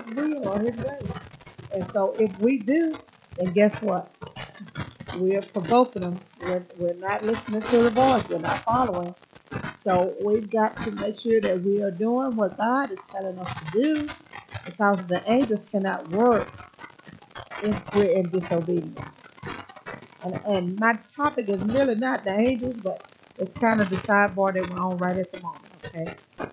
God's will or His way. And so if we do, then guess what? We're provoking them. We're not listening to the voice. We're not following. So we've got to make sure that we are doing what God is telling us to do, because the angels cannot work if we're in disobedience. And my topic is really not the angels, but it's kind of the sidebar that we're on right at the moment. Okay.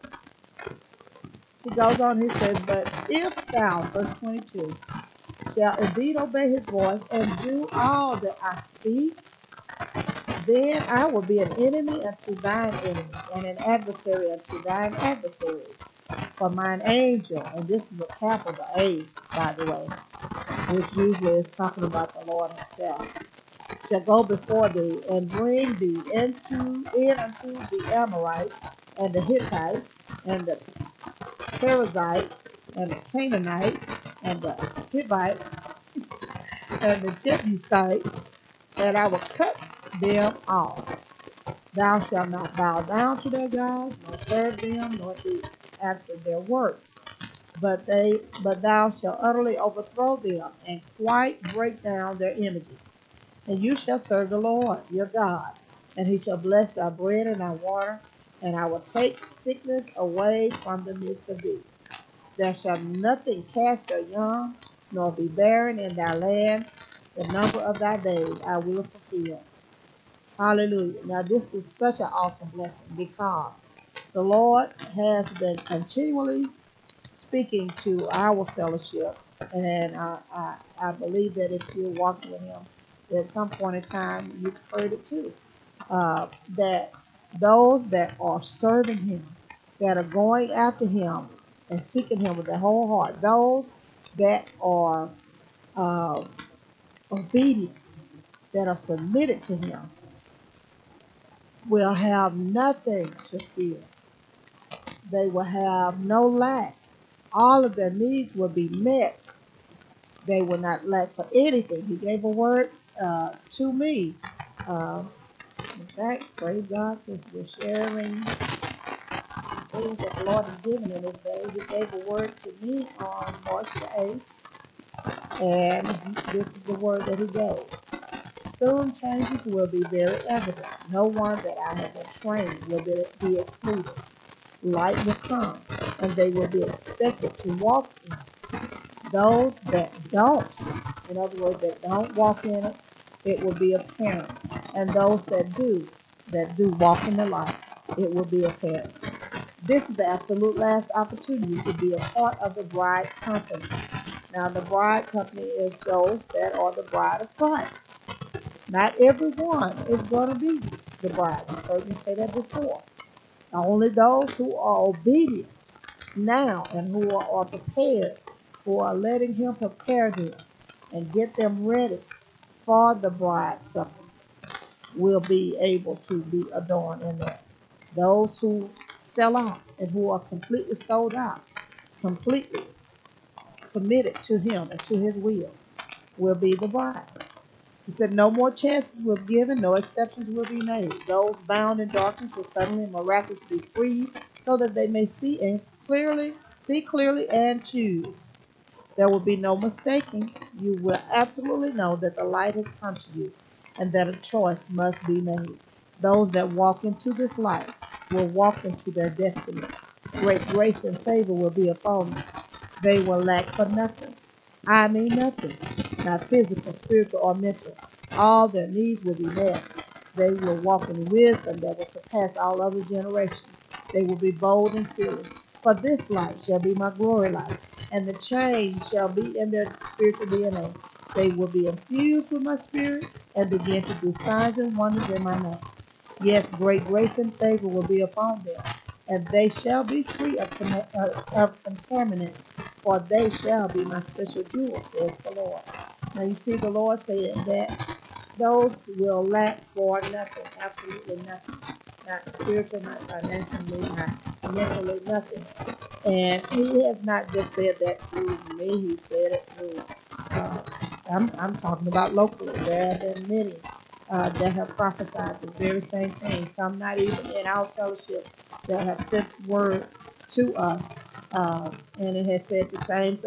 He goes on, he says, but if thou, verse 22, shall indeed obey his voice and do all that I speak, then I will be an enemy unto thine enemy, and an adversary unto thine adversaries. For mine angel, and this is a capital A, by the way, which usually is talking about the Lord himself, shall go before thee, and bring thee in unto the Amorites, and the Hittites, and the Perizzites, and the Canaanites, and the Hivites, and the Jebusites, and I will cut them off. Thou shalt not bow down to their gods, nor serve them, nor do after their works. But thou shalt utterly overthrow them, and quite break down their images. And you shall serve the Lord your God, and he shall bless thy bread and thy water, and I will take sickness away from the midst of thee. There shall nothing cast their young, nor be barren in thy land. The number of thy days I will fulfill. Hallelujah. Now, this is such an awesome blessing, because the Lord has been continually speaking to our fellowship. And I believe that if you're walking with Him, at some point in time, you've heard it too. That those that are serving Him, that are going after Him and seeking Him with their whole heart, those that are uh, obedient, that are submitted to Him, will have nothing to fear. They will have no lack. All of their needs will be met. They will not lack for anything. He gave a word to me. In fact, praise God, since we're sharing things that the Lord has given in this day, He gave a word to me on March the 8th, and this is the word that He gave. Soon changes will be very evident. No one that I have been trained will be excluded. Light will come, and they will be expected to walk in it. Those that don't, in other words, that don't walk in it, it will be apparent. And those that do walk in the light, it will be apparent. This is the absolute last opportunity to be a part of the bride company. Now, the bride company is those that are the bride of Christ. Not everyone is going to be the bride. You've heard me say that before. Only those who are obedient now and who are prepared, who are letting Him prepare them and get them ready for the bride supper, will be able to be adorned in that. Those who sell out and who are completely sold out, completely committed to Him and to His will be the bride. He said, no more chances will be given, no exceptions will be made. Those bound in darkness will suddenly and miraculously be freed, so that they may see clearly and choose. There will be no mistaking. You will absolutely know that the light has come to you, and that a choice must be made. Those that walk into this light will walk into their destiny. Great grace and favor will be upon them. They will lack for nothing. I mean nothing, not physical, spiritual, or mental. All their needs will be met. They will walk in wisdom that will surpass all other generations. They will be bold and fearless. For this life shall be my glory life, and the change shall be in their spiritual DNA. They will be infused with my spirit and begin to do signs and wonders in my name. Yes, great grace and favor will be upon them, and they shall be free of contaminants, for they shall be my special jewel, says the Lord. Now you see the Lord saying that those will lack for nothing, absolutely nothing. Not spiritual, not financially, not mentally, nothing. And He has not just said that through me, He said it through, uh, I'm talking about locally. There have been many that have prophesied the very same thing. Some not even in our fellowship that have sent word to us, and it has said the same thing.